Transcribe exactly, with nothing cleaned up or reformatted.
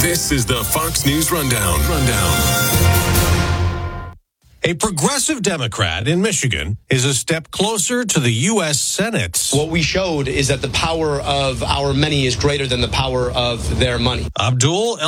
This is the Fox News Rundown. Rundown. A progressive Democrat in Michigan is a step closer to the U S Senate. What we showed is that the power of our many is greater than the power of their money. Abdul